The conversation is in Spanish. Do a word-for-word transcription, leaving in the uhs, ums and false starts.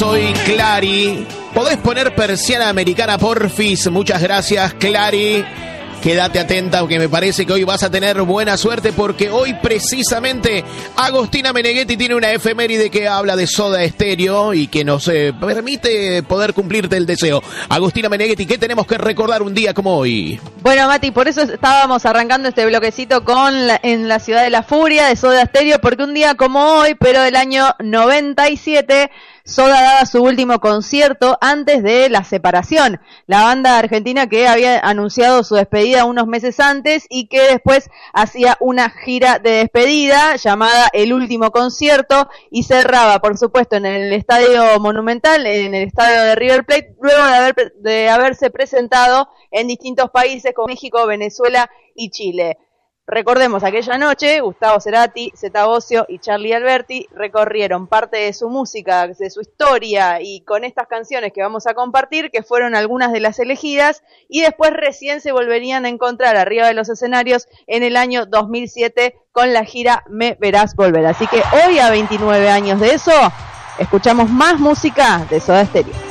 soy Clary. ¿Podés poner persiana americana, porfis? Muchas gracias, Clary. Quédate atenta porque me parece que hoy vas a tener buena suerte porque hoy precisamente Agostina Meneghetti tiene una efeméride que habla de Soda Stereo y que nos eh, permite poder cumplirte el deseo. Agostina Meneghetti, ¿qué tenemos que recordar un día como hoy? Bueno, Mati, por eso estábamos arrancando este bloquecito con la, en la Ciudad de la Furia de Soda Stereo, porque un día como hoy, pero del año noventa y siete... Soda daba su último concierto antes de la separación. La banda argentina que había anunciado su despedida unos meses antes y que después hacía una gira de despedida llamada El Último Concierto y cerraba, por supuesto, en el Estadio Monumental, en el estadio de River Plate, luego de, haber, de haberse presentado en distintos países como México, Venezuela y Chile. Recordemos, aquella noche, Gustavo Cerati, Zeta Bosio y Charlie Alberti recorrieron parte de su música, de su historia y con estas canciones que vamos a compartir, que fueron algunas de las elegidas, y después recién se volverían a encontrar arriba de los escenarios en el año dos mil siete con la gira Me Verás Volver. Así que hoy, a veintinueve años de eso, escuchamos más música de Soda Stereo.